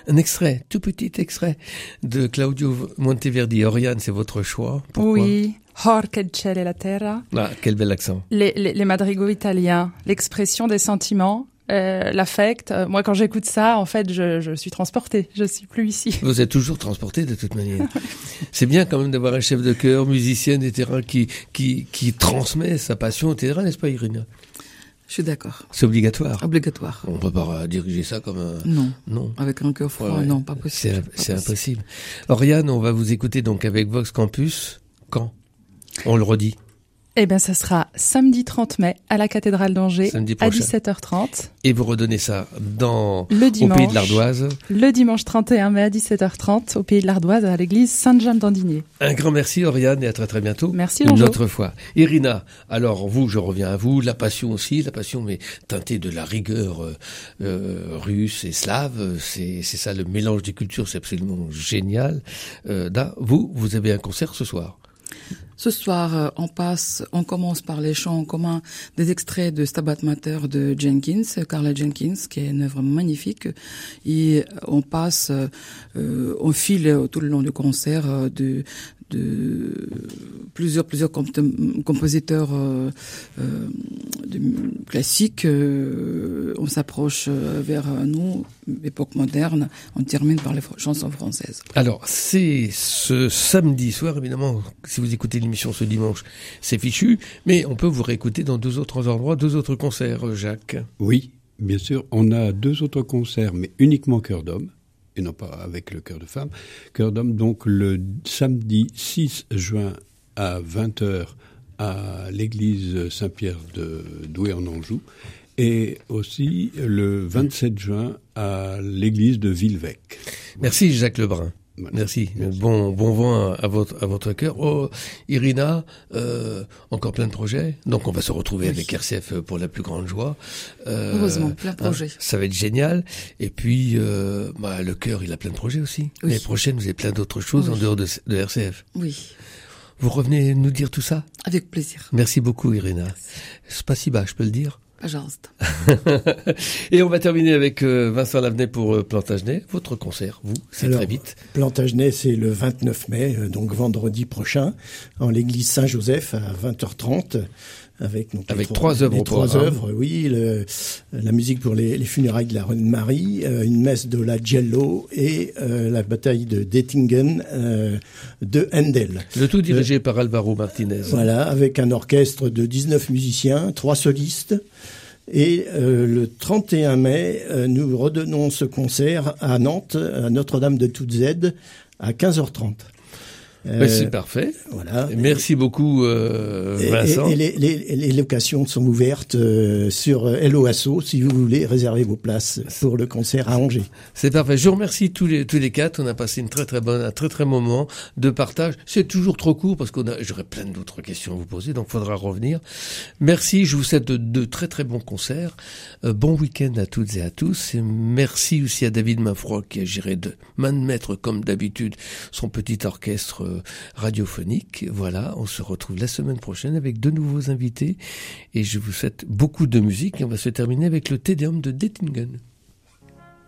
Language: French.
un extrait, tout petit extrait de Claudio Monteverdi. Oriane, c'est votre choix. Pourquoi? Oui. Or che il cielo e la terra. Ah, quel bel accent. Les madrigaux italiens, l'expression des sentiments, l'affect. Moi, quand j'écoute ça, en fait, je suis transportée. Je suis plus ici. Vous êtes toujours transporté de toute manière. C'est bien quand même d'avoir un chef de chœur, musicien, etc., qui transmet sa passion, etc., n'est-ce pas, Irina? Je suis d'accord. C'est obligatoire. Obligatoire. On peut pas diriger ça comme un... Non. Avec un cœur froid, ouais. Non, pas possible. C'est impossible. Oriane, on va vous écouter donc avec Vox Campus. Quand? On le redit. Eh bien, ça sera samedi 30 mai à la cathédrale d'Angers à 17h30. Et vous redonnez ça au dimanche, Pays de l'Ardoise. Le dimanche 31 mai à 17h30 au Pays de l'Ardoise à l'église Sainte-Jeanne-d'Andigné. Un grand merci Oriane et à très très bientôt. Merci Une autre fois. Irina, alors vous, je reviens à vous, la passion mais teintée de la rigueur russe et slave, c'est ça le mélange des cultures, c'est absolument génial. Vous avez un concert ce soir. Ce soir, on commence par les chants en commun des extraits de Stabat Mater de Carla Jenkins, qui est une œuvre magnifique. Et on passe, on file tout le long du concert de plusieurs compositeurs classiques. On s'approche vers nous, époque moderne. On termine par les chansons françaises. Alors, c'est ce samedi soir, évidemment, si vous écoutez l'émission ce dimanche, c'est fichu, mais on peut vous réécouter dans 2 autres endroits, 2 autres concerts, Jacques. Oui, bien sûr. On a 2 autres concerts, mais uniquement chœur d'homme, et non pas avec le chœur de femmes. Chœur d'homme, donc le samedi 6 juin à 20h à l'église Saint-Pierre de Douai en Anjou, et aussi le 27 juin à l'église de Villevêque. Merci Jacques Lebrun. Merci. Bon vent à votre cœur. Oh, Irina, encore plein de projets. Donc on va se retrouver avec RCF pour la plus grande joie. Heureusement, plein de projets. Ça va être génial. Et puis, le cœur, il a plein de projets aussi. Oui. L'année prochaine, vous avez plein d'autres choses en dehors de RCF. Oui. Vous revenez nous dire tout ça? Avec plaisir. Merci beaucoup, Irina. Spasiba, je peux le dire? Et on va terminer avec Vincent Lavenay pour Plantagenet. Votre concert, c'est très vite. Plantagenet, c'est le 29 mai, donc vendredi prochain, en l'église Saint-Joseph à 20h30. Avec 3 œuvres au programme. 3 œuvres, oui. La musique pour les funérailles de la Reine Marie, une messe de la Giello et la bataille de Dettingen de Handel. Le tout dirigé par Alvaro Martinez. Voilà, avec un orchestre de 19 musiciens, 3 solistes. Et le 31 mai, nous redonnons ce concert à Nantes, à Notre-Dame de Toutes-Aides, à 15h30. C'est parfait. Voilà. Merci beaucoup, Vincent. Et les locations sont ouvertes sur LOASO si vous voulez réserver vos places pour le concert à Angers. C'est parfait. Je vous remercie tous les 4. On a passé un très très moment de partage. C'est toujours trop court parce j'aurais plein d'autres questions à vous poser, donc faudra revenir. Merci. Je vous souhaite de très très bons concerts. Bon week-end à toutes et à tous. Et merci aussi à David Mainfroy qui a géré de main de maître comme d'habitude son petit orchestre radiophonique. Voilà, on se retrouve la semaine prochaine avec 2 nouveaux invités et je vous souhaite beaucoup de musique et on va se terminer avec le Te Deum de Dettingen.